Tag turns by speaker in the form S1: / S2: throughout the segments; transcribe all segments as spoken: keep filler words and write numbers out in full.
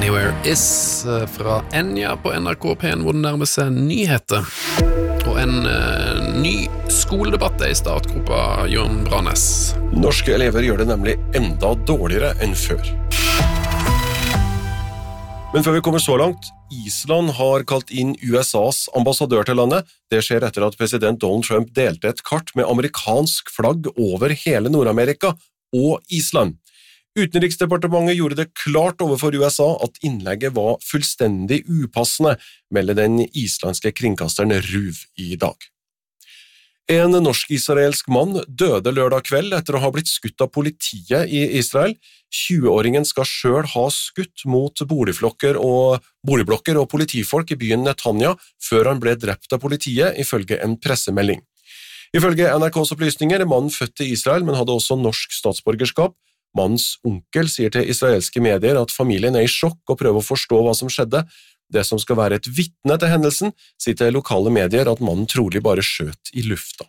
S1: Anywhere Is fra Enya på N R K P en, hvor den nærmer seg nyheter. Og en uh, ny skoledebatt er i startgruppa, Jon Branes.
S2: Norske elever gjør det nemlig enda dårligere enn før. Men før vi kommer så langt, Island har kalt inn U S A's ambassadør til landet. Det skjer etter at president Donald Trump delte et kart med amerikansk flagg over hele Nord-Amerika og Island. Utenriksdepartementet gjorde det klart overfor U S A at innlegget var fullstendig upassende, melder den islandske kringkasteren RÚV i dag. En norsk-israelsk mann døde lørdag kveld etter å ha blitt skutt av politiet i Israel. tjue-åringen skal selv ha skutt mot boligflokker og, boligblokker og politifolk i byen Netanya før han ble drept av politiet, ifølge en pressemelding. Ifølge N R K's opplysninger er mannen født i Israel, men hadde også norsk statsborgerskap. Mannens onkel sier til israelske medier at familien er i sjokk og prøver å forstå hva som skjedde. Det som skal være et vitne til hendelsen, sier til lokale medier at mannen trolig bare skjøt i lufta.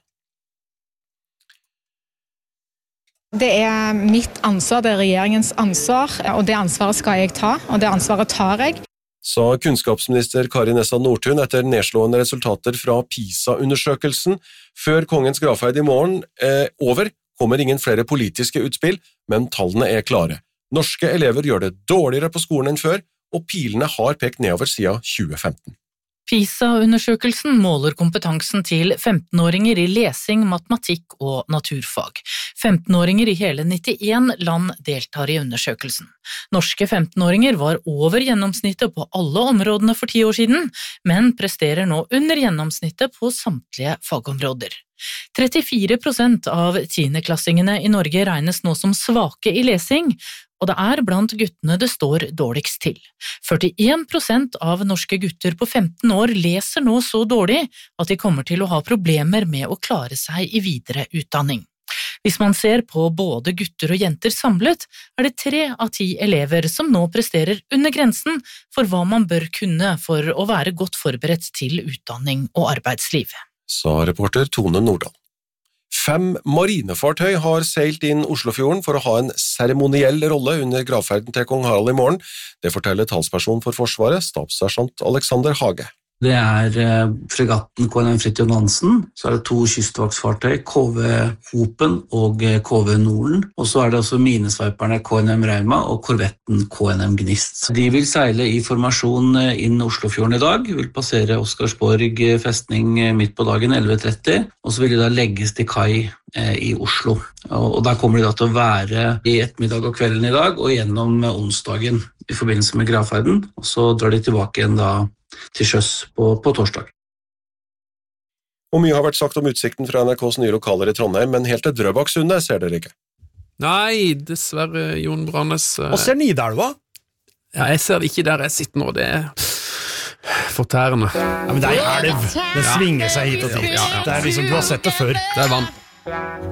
S3: Det er mitt ansvar, det er regjeringens ansvar, og det ansvaret skal jeg ta, og det ansvaret tar jeg.
S2: Sa kunnskapsminister Kari Nessa Nordtun etter nedslående resultater fra PISA-undersøkelsen. Før kongens gravferd i morgen er over, kommer ingen flere politiske utspill, men tallene er klare. Norske elever gjør det dårligere på skolen enn før, og pilene har pekt nedover siden tjue femten.
S4: PISA-undersøkelsen måler kompetansen til femtenåringer i lesing, matematikk og naturfag. femtenåringer i hele nittien land deltar i undersøkelsen. Norske femtenåringer var over gjennomsnittet på alle områdene for ti år siden, men presterer nå under gjennomsnittet på samtlige fagområder. trettifire prosent av tiendeklassingene i Norge regnes nå som svake i lesing, og det er blant guttene det står dårligst til. førtien prosent av norske gutter på femten år leser nå så dårlig at de kommer til å ha problemer med å klare seg i videre utdanning. Hvis man ser på både gutter og jenter samlet, er det tre av ti elever som nå presterer under grensen for hva man bør kunne for å være godt forberedt til utdanning og arbeidsliv.
S2: Sa reporter Tone Nordahl. Fem marinefartøy har seilt inn Oslofjorden for å ha en seremoniell rolle under gravferden til kong Harald i morgen. Det forteller talsperson for Forsvaret, stabssersjant Alexander Hage.
S5: Det er fregatten K N M Fridtjof Nansen, så er det to kystvaktsfartøy, K V Hopen og K V Norden, og så er det også minesveiperne K N M Rauma og korvetten K N M Gnist. De vil seile i formasjon inn Oslofjorden i dag, vil passere Oscarsborg festning midt på dagen elleve tretti, og så vil de da legges til kai i Oslo. Og der kommer de da til å være i ettermiddag og kvelden i dag, og gjennom onsdagen i forbindelse med gravferden, og så drar de tilbake igjen da til sjøs på, på torsdag.
S2: Og mye har vært sagt om utsikten fra N R K's nye lokaler i Trondheim, men helt til Drøbaksundet ser dere ikke.
S1: Nei, dessverre, Jon Branes.
S6: Og ser Nidelva?
S1: Ja, jeg ser det ikke der jeg sitter nå, det er fortærende.
S6: Ja, men det er elv. Den svinger seg hit og dit.
S1: Ja, ja.
S6: Det er liksom, du har sett det før.
S1: Det er vann.